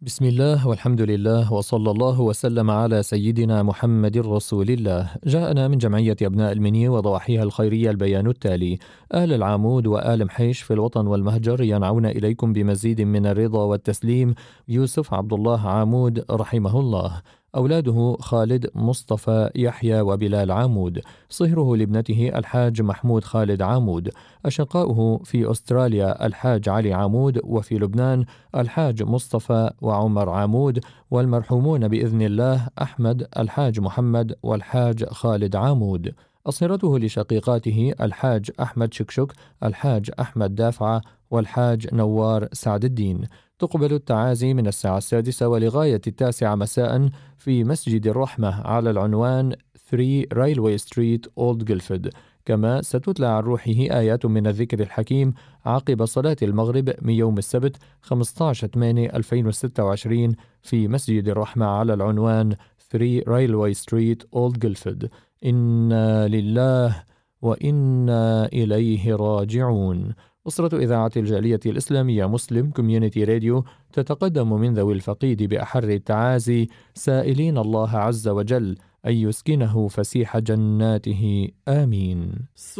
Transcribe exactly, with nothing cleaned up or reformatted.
بسم الله والحمد لله وصلى الله وسلم على سيدنا محمد رسول الله. جاءنا من جمعية أبناء المني وضواحيها الخيرية البيان التالي: آل العامود وآل محيش في الوطن والمهجر ينعون إليكم بمزيد من الرضا والتسليم. يوسف عبد الله عامود رحمه الله. أولاده خالد، مصطفى، يحيى وبلال عامود. صهره لابنته الحاج محمود خالد عامود. أشقاؤه في أستراليا الحاج علي عامود، وفي لبنان الحاج مصطفى وعمر عامود. والمرحومون بإذن الله أحمد، الحاج محمد، والحاج خالد عامود. أصهرته لشقيقاته الحاج أحمد شكشك، الحاج أحمد دافعة، والحاج نوار سعد الدين. تقبل التعازي من الساعة السادسة ولغاية التاسعة مساء في مسجد الرحمة على العنوان ثلاثة رايلوي ستريت أولد جلفد. كما ستتلى عن روحه آيات من الذكر الحكيم عقب صلاة المغرب من يوم السبت خمسة عشر ثمانية ألفين وستة وعشرين في مسجد الرحمة على العنوان ثلاثة رايلوي ستريت أولد جلفد. إنا لله وإنا إليه راجعون. أسرة إذاعة الجالية الإسلامية مسلم كوميونيتي راديو تتقدم من ذوي الفقيد بأحر التعازي، سائلين الله عز وجل أن يسكنه فسيح جناته، آمين.